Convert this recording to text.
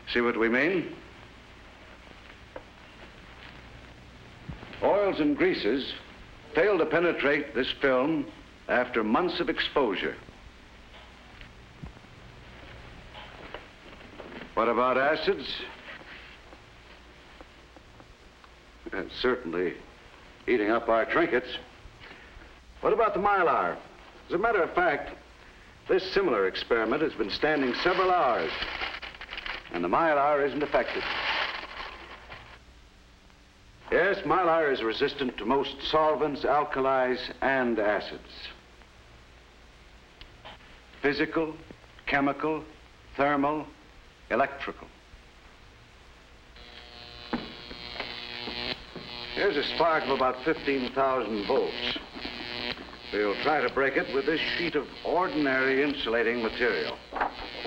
See what we mean? Oils and greases fail to penetrate this film after months of exposure. What about acids? Certainly eating up our trinkets. What about the mylar? As a matter of fact, this similar experiment has been standing several hours, and the mylar isn't affected. Yes, mylar is resistant to most solvents, alkalis, and acids. Physical, chemical, thermal, electrical. Here's a spark of about 15,000 volts. We'll try to break it with this sheet of ordinary insulating material.